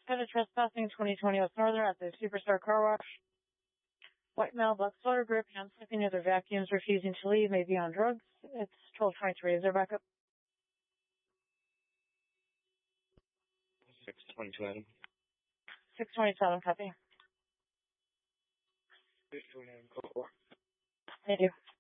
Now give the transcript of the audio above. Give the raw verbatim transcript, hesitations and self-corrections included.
Suspended trespassing, twenty twenty West Northern at the Superstar Car Wash. White male, black sweater, grip, hand sniffing near their vacuums, refusing to leave, may be on drugs. It's twelve twenty-three. Is there backup? six twenty-seven. six twenty-seven, copy. six twenty-seven, code four. Thank you.